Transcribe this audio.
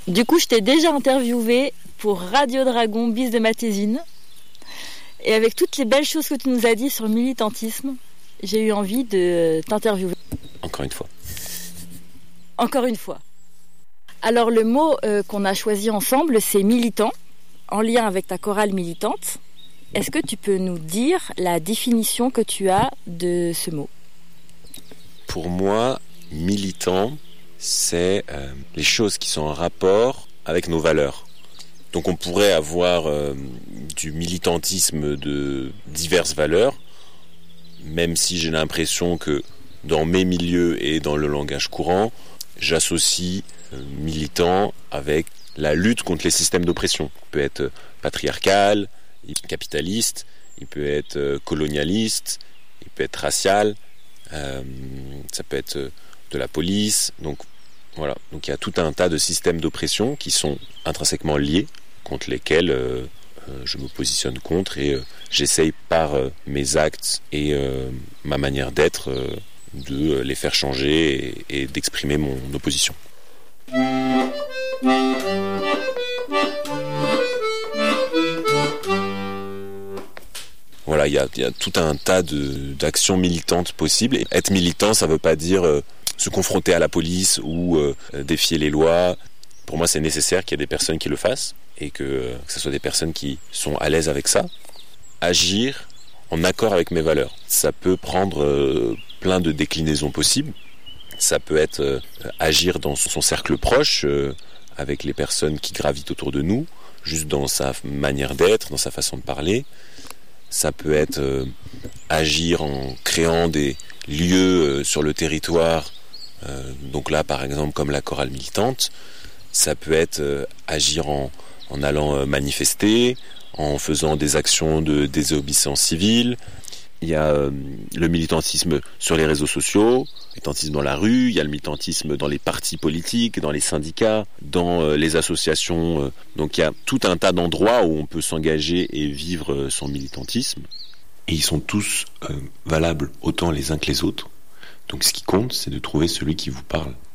Du coup, je t'ai déjà interviewé pour Radio Dragon, Bis de Matésine. Et avec toutes les belles choses que tu nous as dit sur le militantisme, j'ai eu envie de t'interviewer. Encore une fois. Encore une fois. Alors le mot qu'on a choisi ensemble, c'est militant, en lien avec ta chorale militante. Est-ce que tu peux nous dire la définition que tu as de ce mot ? Pour moi, militant, c'est les choses qui sont en rapport avec nos valeurs. Donc on pourrait avoir du militantisme de diverses valeurs, même si j'ai l'impression que dans mes milieux et dans le langage courant, j'associe militant avec la lutte contre les systèmes d'oppression. Il peut être patriarcal, capitaliste, il peut être colonialiste, il peut être racial, ça peut être de la police. Donc voilà, donc il y a tout un tas de systèmes d'oppression qui sont intrinsèquement liés, contre lesquels je me positionne contre et j'essaye par mes actes et ma manière d'être de les faire changer et d'exprimer mon opposition. Voilà, il y a tout un tas d'actions militantes possibles. Et être militant, ça ne veut pas dire se confronter à la police ou défier les lois. Pour moi, c'est nécessaire qu'il y ait des personnes qui le fassent et que ce soit des personnes qui sont à l'aise avec ça. Agir en accord avec mes valeurs. Ça peut prendre plein de déclinaisons possibles. Ça peut être agir dans son cercle proche, avec les personnes qui gravitent autour de nous, juste dans sa manière d'être, dans sa façon de parler. Ça peut être agir en créant des lieux sur le territoire, donc là par exemple comme la chorale militante. Ça peut être agir en allant manifester, en faisant des actions de désobéissance civile. Il y a le militantisme sur les réseaux sociaux, le militantisme dans la rue, il y a le militantisme dans les partis politiques, dans les syndicats, dans les associations. Donc il y a tout un tas d'endroits où on peut s'engager et vivre son militantisme. Et ils sont tous valables autant les uns que les autres. Donc ce qui compte, c'est de trouver celui qui vous parle.